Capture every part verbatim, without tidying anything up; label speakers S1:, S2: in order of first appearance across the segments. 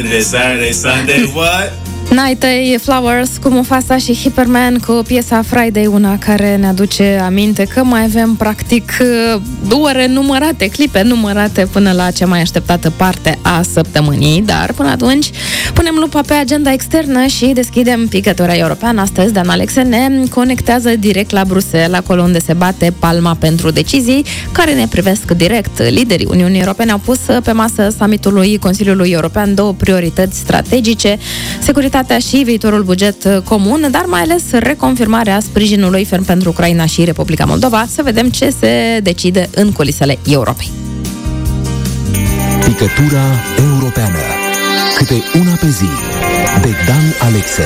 S1: Saturday, Saturday, Sunday, what?
S2: Night Day Flowers cu Mufasa și Hyperman cu piesa Friday, una care ne aduce aminte că mai avem practic ore numărate, clipe numărate până la cea mai așteptată parte a săptămânii, dar până atunci punem lupa pe agenda externă și deschidem picătura europeană. Astăzi Dan Alexe ne conectează direct la Bruxelles, acolo unde se bate palma pentru decizii care ne privesc direct. Liderii Uniunii Europene au pus pe masă summitului Consiliului European două priorități strategice: securitatea și viitorul buget comun, dar mai ales reconfirmarea sprijinului ferm pentru Ucraina și Republica Moldova. Să vedem ce se decide în culisele Europei.
S3: Picătura europeană. Câte una pe zi. De Dan Alexe.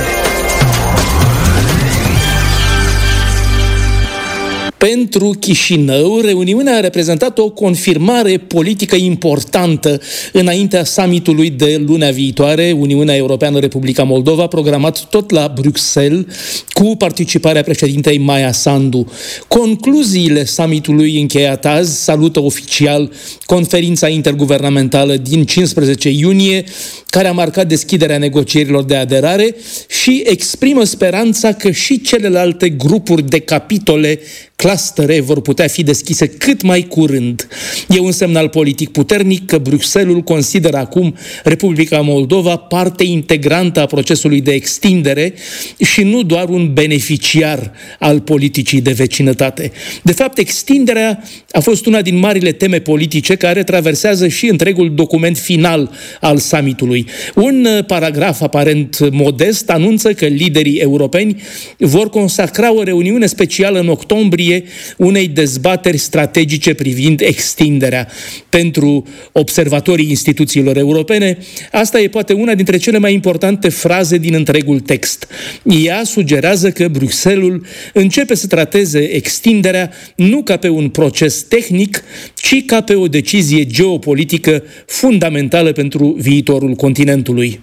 S4: Pentru Chișinău, reuniunea a reprezentat o confirmare politică importantă înaintea summitului de luna viitoare, Uniunea Europeană-Republica Moldova, programat tot la Bruxelles, cu participarea președintei Maia Sandu. Concluziile summitului încheiat azi salută oficial conferința interguvernamentală din cincisprezece iunie, care a marcat deschiderea negocierilor de aderare și exprimă speranța că și celelalte grupuri de capitole, clustere, vor putea fi deschise cât mai curând. E un semnal politic puternic că Bruxelles consideră acum Republica Moldova parte integrantă a procesului de extindere și nu doar un beneficiar al politicii de vecinătate. De fapt, extinderea a fost una din marile teme politice care traversează și întregul document final al summitului. Un paragraf aparent modest anunță că liderii europeni vor consacra o reuniune specială în octombrie unei dezbateri strategice privind extinderea. Pentru observatorii instituțiilor europene, asta e poate una dintre cele mai importante fraze din întregul text. Ea sugerează că Bruxelles începe să trateze extinderea nu ca pe un proces tehnic, ci ca pe o decizie geopolitică fundamentală pentru viitorul continentului.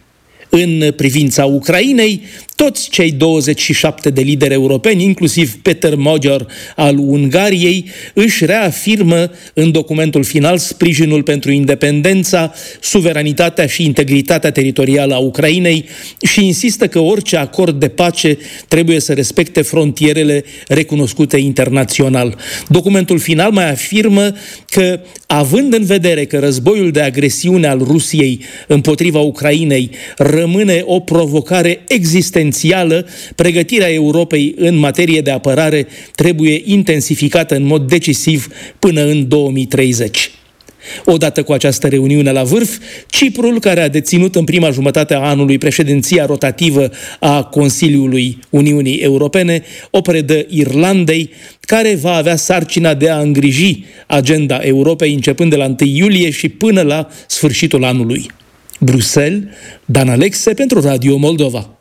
S4: În privința Ucrainei, toți cei douăzeci și șapte de lideri europeni, inclusiv Peter Magyar al Ungariei, își reafirmă în documentul final sprijinul pentru independența, suveranitatea și integritatea teritorială a Ucrainei și insistă că orice acord de pace trebuie să respecte frontierele recunoscute internațional. Documentul final mai afirmă că, având în vedere că războiul de agresiune al Rusiei împotriva Ucrainei rămâne o provocare existențială, pregătirea Europei în materie de apărare trebuie intensificată în mod decisiv până în două mii treizeci. Odată cu această reuniune la vârf, Ciprul, care a deținut în prima jumătate a anului președinția rotativă a Consiliului Uniunii Europene, o predă Irlandei, care va avea sarcina de a îngriji agenda Europei începând de la întâi iulie și până la sfârșitul anului. Bruxelles, Dan Alexe pentru Radio Moldova.